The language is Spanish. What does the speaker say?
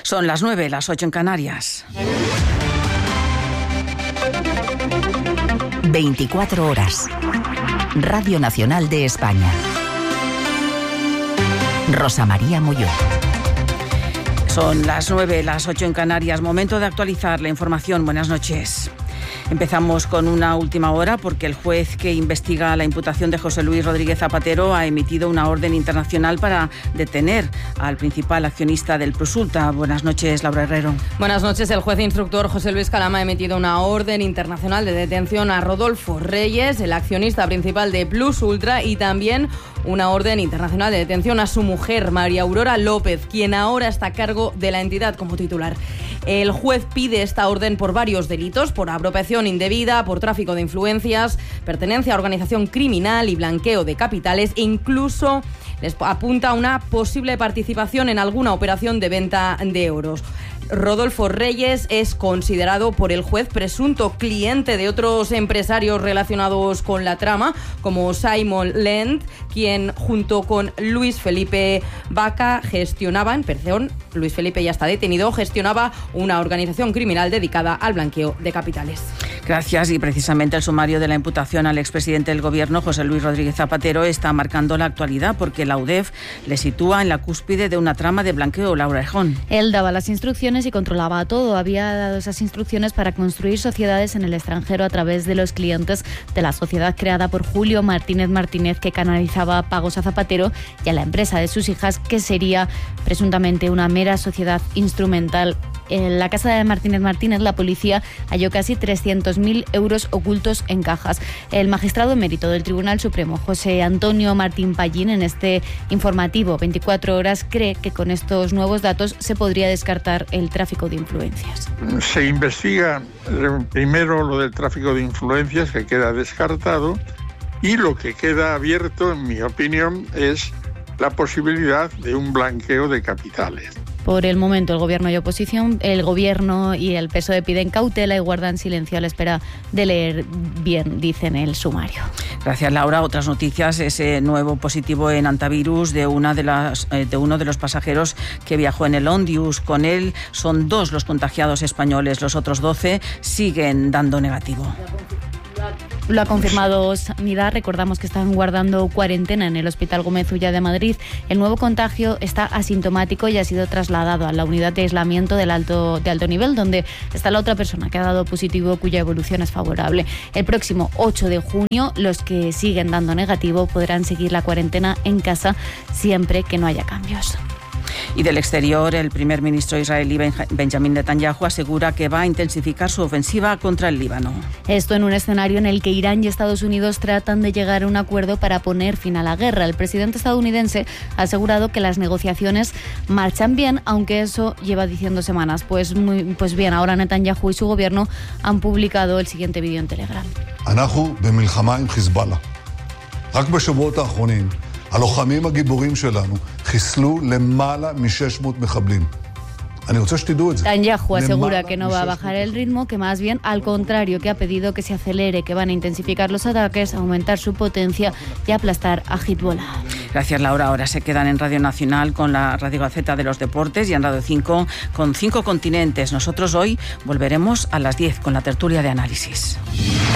Son las 9, las 8 en Canarias. 24 horas. Radio Nacional de España. Rosa María Molló. Son las 9, las 8 en Canarias. Momento de actualizar la información. Buenas noches. Empezamos con una última hora porque el juez que investiga la imputación de José Luis Rodríguez Zapatero ha emitido una orden internacional para detener al principal accionista del Prosulta. Buenas noches, Laura Herrero. Buenas noches. El juez instructor José Luis Calama ha emitido una orden internacional de detención a Rodolfo Reyes, el accionista principal de Plus Ultra, y también una orden internacional de detención a su mujer, María Aurora López, quien ahora está a cargo de la entidad como titular. El juez pide esta orden por varios delitos: por apropiación indebida, por tráfico de influencias, pertenencia a organización criminal y blanqueo de capitales, e incluso les apunta a una posible participación en alguna operación de venta de euros. Rodolfo Reyes es considerado por el juez presunto cliente de otros empresarios relacionados con la trama, como Simon Lent, quien junto con Luis Felipe Vaca Luis Felipe ya está detenido, gestionaba una organización criminal dedicada al blanqueo de capitales. Gracias. Y precisamente el sumario de la imputación al expresidente del Gobierno, José Luis Rodríguez Zapatero, está marcando la actualidad porque la UDEF le sitúa en la cúspide de una trama de blanqueo. Laura Ejón. Él daba las instrucciones y controlaba todo. Había dado esas instrucciones para construir sociedades en el extranjero a través de los clientes de la sociedad creada por Julio Martínez, que canalizaba pagos a Zapatero y a la empresa de sus hijas, que sería presuntamente una mera sociedad instrumental. En la casa de Martínez, la policía halló casi 300.000 euros ocultos en cajas. El magistrado emérito del Tribunal Supremo, José Antonio Martín Pallín, en este informativo 24 horas, cree que con estos nuevos datos se podría descartar el tráfico de influencias. Se investiga primero lo del tráfico de influencias, que queda descartado, y lo que queda abierto, en mi opinión, es la posibilidad de un blanqueo de capitales. Por el momento, el Gobierno y oposición, el Gobierno y el PSOE piden cautela y guardan silencio a la espera de leer bien, dicen el sumario. Gracias, Laura. Otras noticias: ese nuevo positivo en antivirus de uno de los pasajeros que viajó en el Ondius. Con él son 2 los contagiados españoles. Los otros 12 siguen dando negativo. Lo ha confirmado Sanidad. Recordamos que están guardando cuarentena en el Hospital Gómez Ulla de Madrid. El nuevo contagio está asintomático y ha sido trasladado a la unidad de aislamiento de alto nivel, donde está la otra persona que ha dado positivo, cuya evolución es favorable. El próximo 8 de junio, los que siguen dando negativo podrán seguir la cuarentena en casa siempre que no haya cambios. Y del exterior, el primer ministro israelí Benjamin Netanyahu asegura que va a intensificar su ofensiva contra el Líbano. Esto en un escenario en el que Irán y Estados Unidos tratan de llegar a un acuerdo para poner fin a la guerra. El presidente estadounidense ha asegurado que las negociaciones marchan bien, aunque eso lleva diciendo semanas. Pues bien, ahora Netanyahu y su gobierno han publicado el siguiente vídeo en Telegram. אנחנו במלחמה עם חיזבאללה. רק בשבועות האחרונים הלוחמים הגיבורים שלנו חיסלו למעלה מ-600 מחבלים. Netanyahu asegura que no va a bajar el ritmo, que más bien al contrario, que ha pedido que se acelere, que van a intensificar los ataques, aumentar su potencia y aplastar a Hezbollah. Gracias, Laura. Ahora se quedan en Radio Nacional con la Radio Gaceta de los Deportes y en Radio 5 con 5 continentes. Nosotros hoy volveremos a las 10 con la tertulia de análisis.